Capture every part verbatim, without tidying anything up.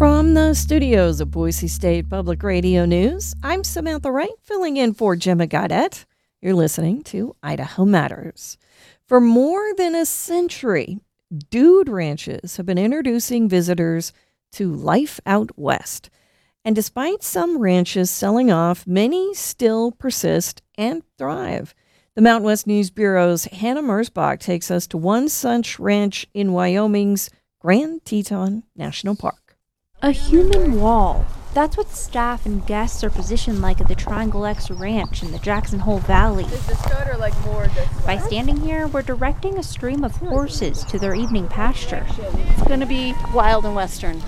From the studios of Boise State Public Radio News, I'm Samantha Wright, filling in for Gemma Gaudette. You're listening to Idaho Matters. For more than a century, dude ranches have been introducing visitors to life out west. And despite some ranches selling off, many still persist and thrive. The Mountain West News Bureau's Hannah Mersbach takes us to one such ranch in Wyoming's Grand Teton National Park. A human wall. That's what staff and guests are positioned like at the Triangle X Ranch in the Jackson Hole Valley. Is the starter like more this By standing here, we're directing a stream of horses to their evening pasture. It's going to be wild and western.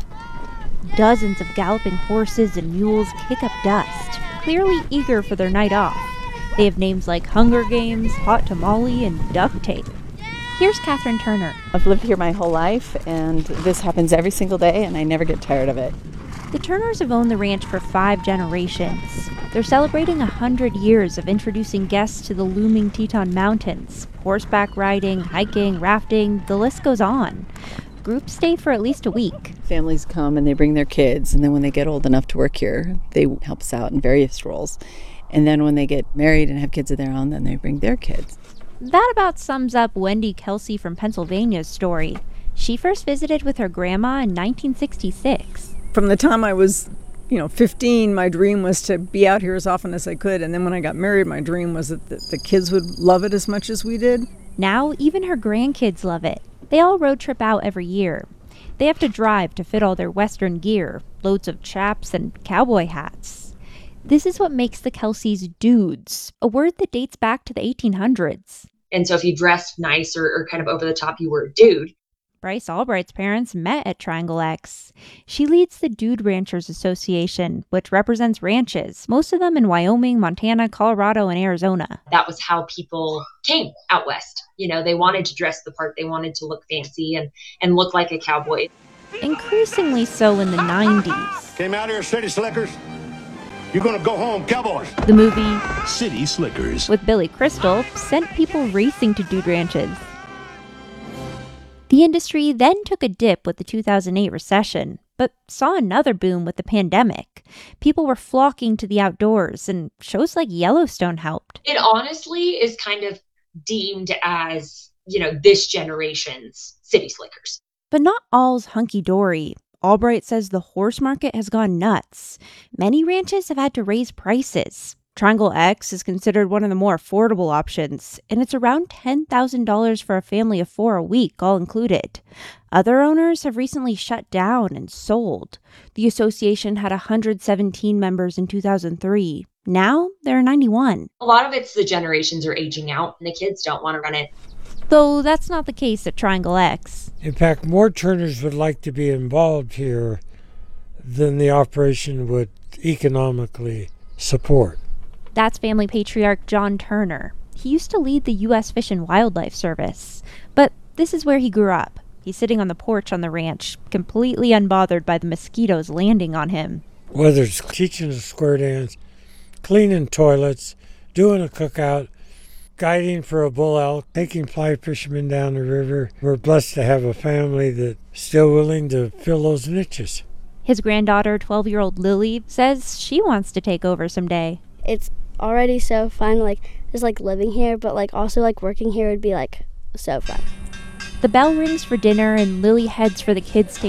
Dozens of galloping horses and mules kick up dust, clearly eager for their night off. They have names like Hunger Games, Hot Tamale, and Duct Tape. Here's Catherine Turner. I've lived here my whole life, and this happens every single day, and I never get tired of it. The Turners have owned the ranch for five generations. They're celebrating a hundred years of introducing guests to the looming Teton Mountains. Horseback riding, hiking, rafting, the list goes on. Groups stay for at least a week. Families come and they bring their kids, and then when they get old enough to work here, they help us out in various roles. And then when they get married and have kids of their own, then they bring their kids. That about sums up Wendy Kelsey from Pennsylvania's story. She first visited with her grandma in nineteen sixty-six. From the time I was, you know, fifteen, my dream was to be out here as often as I could. And then when I got married, my dream was that the, the kids would love it as much as we did. Now, even her grandkids love it. They all road trip out every year. They have to drive to fit all their Western gear, loads of chaps and cowboy hats. This is what makes the Kelseys dudes, a word that dates back to the eighteen hundreds. And so if you dressed nice or, or kind of over the top, you were a dude. Bryce Albright's parents met at Triangle X. She leads the Dude Ranchers Association, which represents ranches, most of them in Wyoming, Montana, Colorado, and Arizona. That was how people came out west. You know, they wanted to dress the part. They wanted to look fancy and, and look like a cowboy. Increasingly so in the nineties. Came out here, City Slickers. You're going to go home, cowboys. The movie City Slickers with Billy Crystal sent people racing to dude ranches. The industry then took a dip with the two thousand eight recession, but saw another boom with the pandemic. People were flocking to the outdoors, and shows like Yellowstone helped. It honestly is kind of deemed as, you know, this generation's City Slickers. But not all's hunky-dory. Albright says the horse market has gone nuts. Many ranches have had to raise prices. Triangle X is considered one of the more affordable options, and it's around ten thousand dollars for a family of four a week, all included. Other owners have recently shut down and sold. The association had one hundred seventeen members in two thousand three. Now, there are ninety-one. A lot of it's the generations are aging out, and the kids don't want to run it. Though that's not the case at Triangle X. In fact, more Turners would like to be involved here than the operation would economically support. That's family patriarch John Turner. He used to lead the U S Fish and Wildlife Service. But this is where he grew up. He's sitting on the porch on the ranch, completely unbothered by the mosquitoes landing on him. Whether it's teaching a square dance, cleaning toilets, doing a cookout, guiding for a bull elk, taking fly fishermen down the river. We're blessed to have a family that's still willing to fill those niches. His granddaughter, twelve-year-old Lily, says she wants to take over someday. It's already so fun, like, just like living here, but like also like working here would be like so fun. The bell rings for dinner and Lily heads for the kids'